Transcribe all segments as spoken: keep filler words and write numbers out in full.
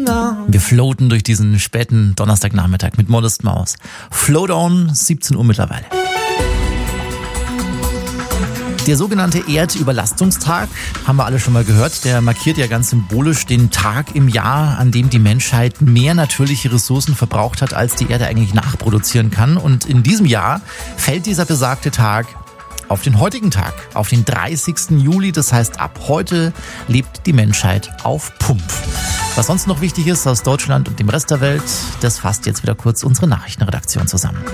Wir floaten durch diesen späten Donnerstagnachmittag mit Modest Mouse. Float on, siebzehn Uhr mittlerweile. Der sogenannte Erdüberlastungstag, haben wir alle schon mal gehört, der markiert ja ganz symbolisch den Tag im Jahr, an dem die Menschheit mehr natürliche Ressourcen verbraucht hat, als die Erde eigentlich nachproduzieren kann. Und in diesem Jahr fällt dieser besagte Tag auf den heutigen Tag, auf den dreißigsten Juli. Das heißt, ab heute lebt die Menschheit auf Pump. Was sonst noch wichtig ist aus Deutschland und dem Rest der Welt, das fasst jetzt wieder kurz unsere Nachrichtenredaktion zusammen.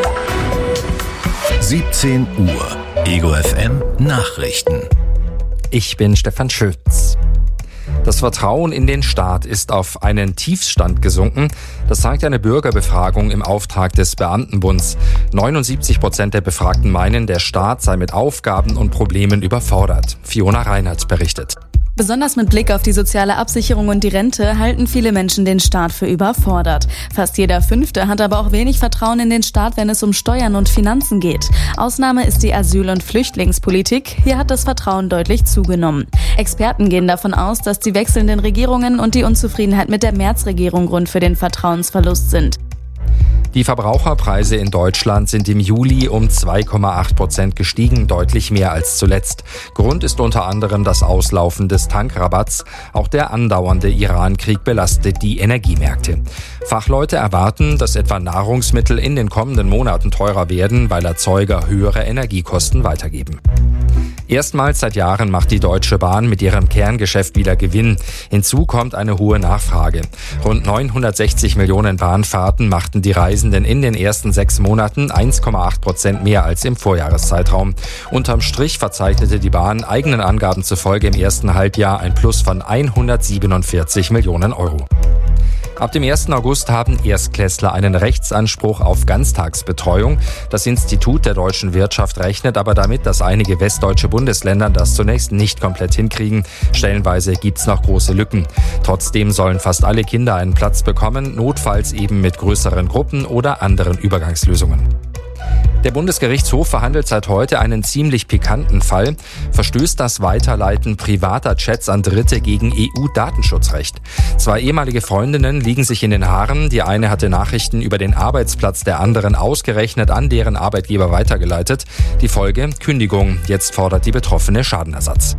siebzehn Uhr. Ego F M Nachrichten. Ich bin Stefan Schütz. Das Vertrauen in den Staat ist auf einen Tiefstand gesunken. Das zeigt eine Bürgerbefragung im Auftrag des Beamtenbunds. neunundsiebzig Prozent der Befragten meinen, der Staat sei mit Aufgaben und Problemen überfordert. Fiona Reinhardt berichtet. Besonders mit Blick auf die soziale Absicherung und die Rente halten viele Menschen den Staat für überfordert. Fast jeder Fünfte hat aber auch wenig Vertrauen in den Staat, wenn es um Steuern und Finanzen geht. Ausnahme ist die Asyl- und Flüchtlingspolitik. Hier hat das Vertrauen deutlich zugenommen. Experten gehen davon aus, dass die wechselnden Regierungen und die Unzufriedenheit mit der Merz-Regierung Grund für den Vertrauensverlust sind. Die Verbraucherpreise in Deutschland sind im Juli um zwei Komma acht Prozent gestiegen, deutlich mehr als zuletzt. Grund ist unter anderem das Auslaufen des Tankrabatts. Auch der andauernde Iran-Krieg belastet die Energiemärkte. Fachleute erwarten, dass etwa Nahrungsmittel in den kommenden Monaten teurer werden, weil Erzeuger höhere Energiekosten weitergeben. Erstmals seit Jahren macht die Deutsche Bahn mit ihrem Kerngeschäft wieder Gewinn. Hinzu kommt eine hohe Nachfrage. Rund neunhundertsechzig Millionen Bahnfahrten machten die Reisenden in den ersten sechs Monaten eins Komma acht Prozent mehr als im Vorjahreszeitraum. Unterm Strich verzeichnete die Bahn eigenen Angaben zufolge im ersten Halbjahr ein Plus von hundertsiebenundvierzig Millionen Euro. Ab dem ersten August haben Erstklässler einen Rechtsanspruch auf Ganztagsbetreuung. Das Institut der deutschen Wirtschaft rechnet aber damit, dass einige westdeutsche Bundesländer das zunächst nicht komplett hinkriegen. Stellenweise gibt's noch große Lücken. Trotzdem sollen fast alle Kinder einen Platz bekommen, notfalls eben mit größeren Gruppen oder anderen Übergangslösungen. Der Bundesgerichtshof verhandelt seit heute einen ziemlich pikanten Fall. Verstößt das Weiterleiten privater Chats an Dritte gegen E U-Datenschutzrecht? Zwei ehemalige Freundinnen liegen sich in den Haaren. Die eine hatte Nachrichten über den Arbeitsplatz der anderen ausgerechnet an deren Arbeitgeber weitergeleitet. Die Folge: Kündigung. Jetzt fordert die Betroffene Schadenersatz.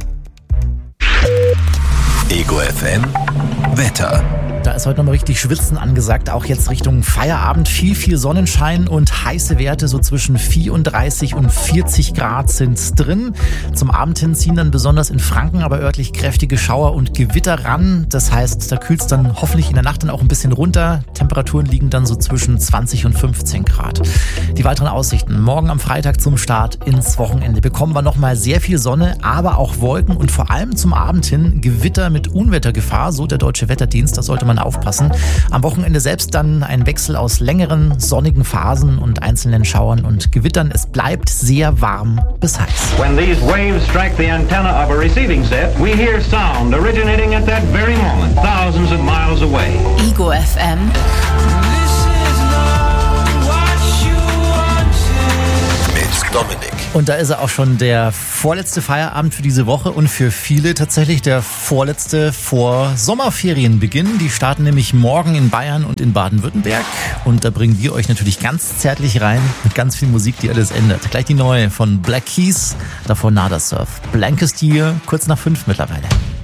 Ego F M Wetter. Da ist heute nochmal richtig Schwitzen angesagt, auch jetzt Richtung Feierabend. Viel, viel Sonnenschein und heiße Werte, so zwischen vierunddreißig und vierzig Grad sind drin. Zum Abend hin ziehen dann besonders in Franken aber örtlich kräftige Schauer und Gewitter ran. Das heißt, da kühlt es dann hoffentlich in der Nacht dann auch ein bisschen runter. Temperaturen liegen dann so zwischen zwanzig und fünfzehn Grad. Die weiteren Aussichten: Morgen am Freitag zum Start ins Wochenende bekommen wir nochmal sehr viel Sonne, aber auch Wolken und vor allem zum Abend hin Gewitter mit Unwettergefahr, so der Deutsche Wetterdienst. Da sollte man aufpassen. Am Wochenende selbst dann ein Wechsel aus längeren sonnigen Phasen und einzelnen Schauern und Gewittern. Es bleibt sehr warm bis heiß. When these waves strike the antenna of a receiving set, we hear sound originating at that very moment, thousands of miles away. Ego F M. Mit Dominik. Und da ist er auch schon, der vorletzte Feierabend für diese Woche und für viele tatsächlich der vorletzte vor Sommerferienbeginn. Die starten nämlich morgen in Bayern und in Baden-Württemberg. Und da bringen wir euch natürlich ganz zärtlich rein mit ganz viel Musik, die alles ändert. Gleich die neue von Black Keys, davor Nada Surf. Blankest Year, kurz nach fünf mittlerweile.